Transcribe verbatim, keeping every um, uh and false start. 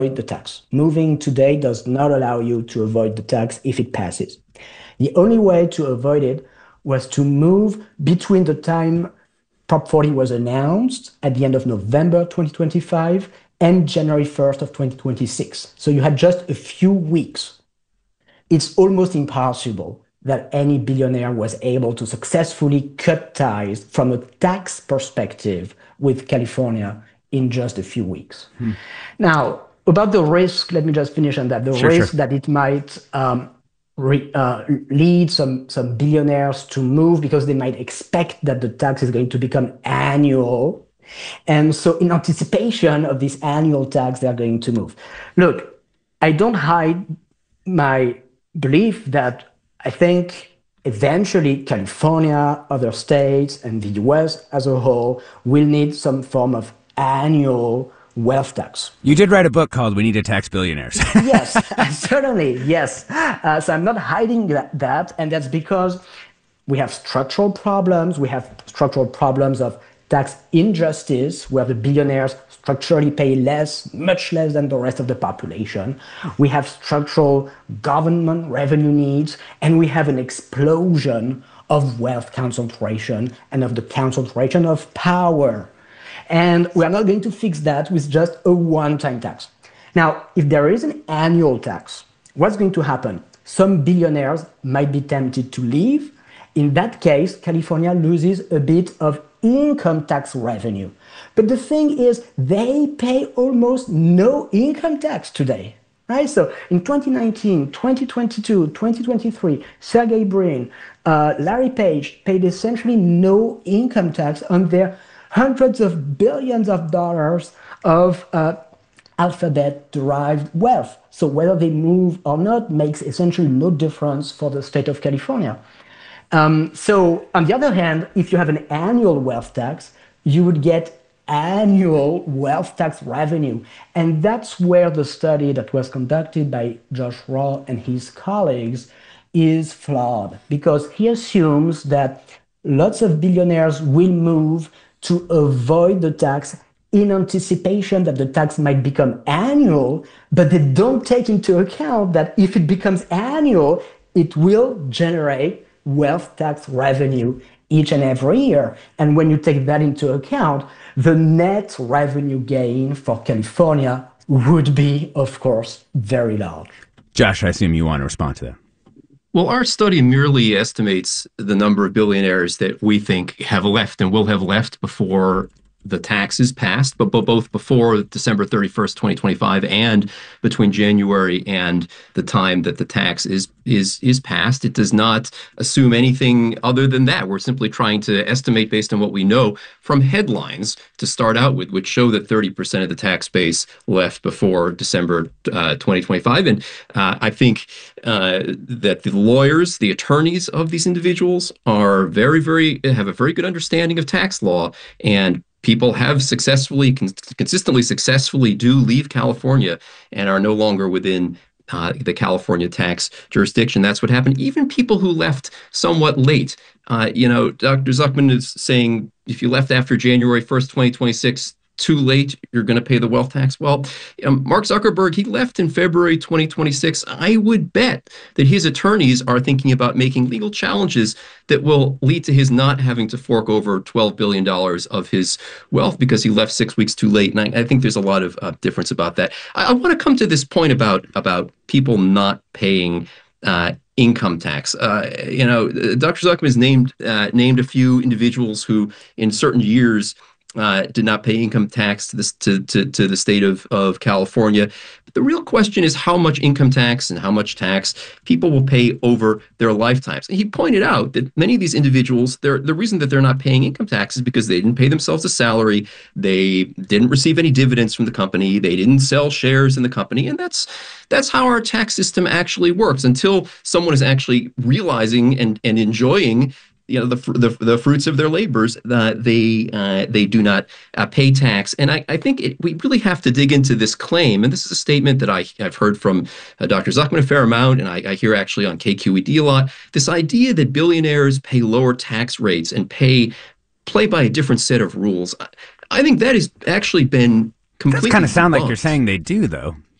the tax. Moving today does not allow you to avoid the tax if it passes. The only way to avoid it was to move between the time Prop forty was announced at the end of November twenty twenty-five and January first of twenty twenty-six. So you had just a few weeks. It's almost impossible that any billionaire was able to successfully cut ties from a tax perspective with California in just a few weeks. Hmm. Now, about the risk, let me just finish on that. The sure, risk sure. that it might um, re, uh, lead some, some billionaires to move because they might expect that the tax is going to become annual. And so in anticipation of this annual tax, they're going to move. Look, I don't hide my belief that I think eventually California, other states, and the U S as a whole will need some form of annual wealth tax. You did write a book called We Need to Tax Billionaires. Yes, certainly, yes. Uh, so I'm not hiding that, that, and that's because we have structural problems. We have structural problems of tax injustice, where the billionaires structurally pay less, much less than the rest of the population. We have structural government revenue needs, and we have an explosion of wealth concentration and of the concentration of power. And we are not going to fix that with just a one-time tax. Now, if there is an annual tax, what's going to happen? Some billionaires might be tempted to leave. In that case, California loses a bit of income tax revenue. But the thing is, they pay almost no income tax today, right? So in twenty nineteen, twenty twenty-two, twenty twenty-three, Sergey Brin, uh, Larry Page paid essentially no income tax on their hundreds of billions of dollars of uh, Alphabet-derived wealth. So whether they move or not makes essentially no difference for the state of California. Um, so on the other hand, if you have an annual wealth tax, you would get annual wealth tax revenue. And that's where the study that was conducted by Josh Raw and his colleagues is flawed, because he assumes that lots of billionaires will move to avoid the tax in anticipation that the tax might become annual, but they don't take into account that if it becomes annual, it will generate wealth tax revenue each and every year. And when you take that into account, the net revenue gain for California would be, of course, very large. Josh, I assume you want to respond to that. Well, our study merely estimates the number of billionaires that we think have left and will have left before the tax is passed, but both before December thirty-first, twenty twenty-five, and between January and the time that the tax is is is passed. It does not assume anything other than that. We're simply trying to estimate based on what we know from headlines to start out with, which show that thirty percent of the tax base left before December uh, twenty twenty-five. And uh, I think uh, that the lawyers, the attorneys of these individuals are very, very, have a very good understanding of tax law, and people have successfully, cons- consistently successfully do leave California and are no longer within uh, the California tax jurisdiction. That's what happened. Even people who left somewhat late, uh, you know, Doctor Zucman is saying if you left after January first, twenty twenty-six, too late, you're going to pay the wealth tax. Well, um, Mark Zuckerberg, he left in February twenty twenty-six. I would bet that his attorneys are thinking about making legal challenges that will lead to his not having to fork over twelve billion dollars of his wealth because he left six weeks too late. And I, I think there's a lot of uh, difference about that. I, I want to come to this point about, about people not paying uh, income tax. Uh, you know, Doctor Zuckerman has named, uh, named a few individuals who in certain years Uh, did not pay income tax to, this, to, to, to the state of, of California. But the real question is how much income tax and how much tax people will pay over their lifetimes. And he pointed out that many of these individuals, the reason that they're not paying income tax is because they didn't pay themselves a salary, they didn't receive any dividends from the company, they didn't sell shares in the company, and that's that's how our tax system actually works until someone is actually realizing and, and enjoying you know, the, the the fruits of their labors, uh, they uh, they do not uh, pay tax. And I, I think it, we really have to dig into this claim. And this is a statement that I, I've heard from uh, Doctor Zucman a fair amount, and I, I hear actually on K Q E D a lot, this idea that billionaires pay lower tax rates and pay play by a different set of rules. I think that has actually been completely Does kind of sound like debunked. you're saying they do, though.